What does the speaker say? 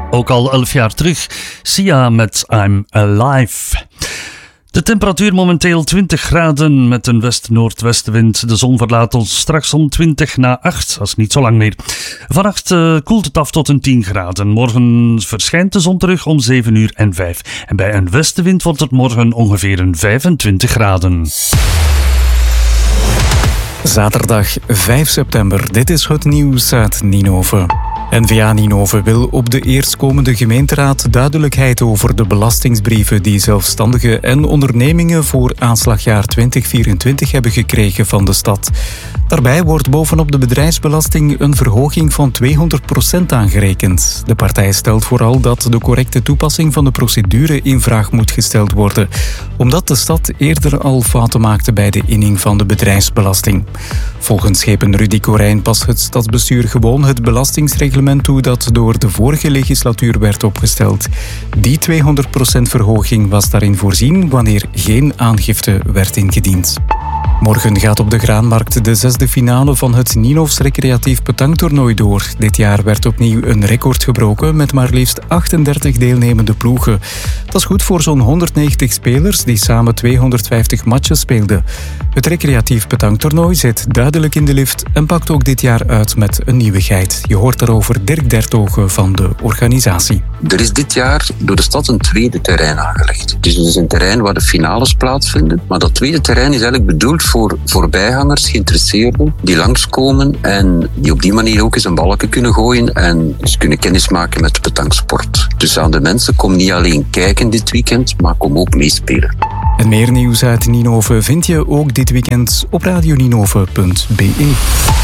Ook al 11 jaar terug. Sia met I'm Alive. De temperatuur momenteel 20 graden met een west-noordwestenwind. De zon verlaat ons straks om 20 na 8, dat is niet zo lang meer. Vannacht koelt het af tot een 10 graden. Morgen verschijnt de zon terug om 7 uur en 5. En bij een westenwind wordt het morgen ongeveer een 25 graden. Zaterdag 5 september. Dit is het nieuws uit Ninove. N-VA Ninove wil op de eerstkomende gemeenteraad duidelijkheid over de belastingsbrieven die zelfstandigen en ondernemingen voor aanslagjaar 2024 hebben gekregen van de stad. Daarbij wordt bovenop de bedrijfsbelasting een verhoging van 200% aangerekend. De partij stelt vooral dat de correcte toepassing van de procedure in vraag moet gesteld worden, omdat de stad eerder al fouten maakte bij de inning van de bedrijfsbelasting. Volgens schepen Rudy Corijn past het stadsbestuur gewoon het belastingsreglement toe dat door de vorige legislatuur werd opgesteld. Die 200% verhoging was daarin voorzien wanneer geen aangifte werd ingediend. Morgen gaat op de Graanmarkt de 6e finale van het Ninovs recreatief petanktoernooi door. Dit jaar werd opnieuw een record gebroken met maar liefst 38 deelnemende ploegen. Dat is goed voor zo'n 190 spelers die samen 250 matches speelden. Het recreatief petanktoernooi zit duidelijk in de lift en pakt ook dit jaar uit met een nieuwigheid. Je hoort daarover Dirk Dertogen van de organisatie. Er is dit jaar door de stad een tweede terrein aangelegd. Het is dus een terrein waar de finales plaatsvinden. Maar dat tweede terrein is eigenlijk bedoeld voor voorbijgangers, geïnteresseerden, die langskomen en die op die manier ook eens een balken kunnen gooien en dus kunnen kennismaken met de petanksport. Dus aan de mensen, kom niet alleen kijken dit weekend, maar kom ook meespelen. En meer nieuws uit Ninove vind je ook dit weekend op radioninove.be.